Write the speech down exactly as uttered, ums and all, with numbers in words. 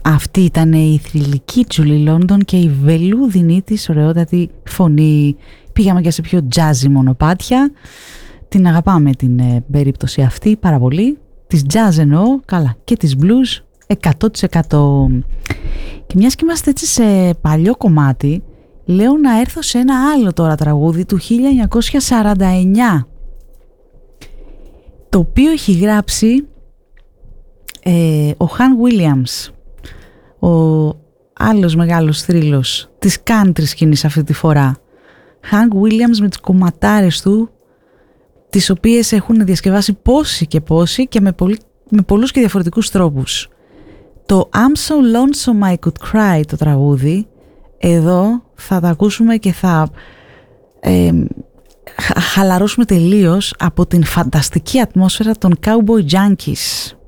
Αυτή ήταν η θρυλική Julie London και η βελούδινη της ωραιότατη φωνή. Πήγαμε και σε πιο jazzy μονοπάτια. Την αγαπάμε την ε, περίπτωση αυτή πάρα πολύ. Της jazz εννοώ, καλά, και της blues εκατό τοις εκατό. Και μιας και είμαστε έτσι σε παλιό κομμάτι, λέω να έρθω σε ένα άλλο τώρα τραγούδι του χίλια εννιακόσια σαράντα εννιά, το οποίο έχει γράψει ε, ο Χαν Williams, ο άλλος μεγάλος θρύλος της country σκηνής αυτή τη φορά. Χαν Williams με τις κομματάρες του, τις οποίες έχουν διασκευάσει πόσοι και πόσοι και με, πολύ, με πολλούς και διαφορετικούς τρόπους. Το I'm so lonesome I could cry, το τραγούδι, εδώ θα τα ακούσουμε και θα ε, χαλαρώσουμε τελείως από την φανταστική ατμόσφαιρα των Cowboy Junkies.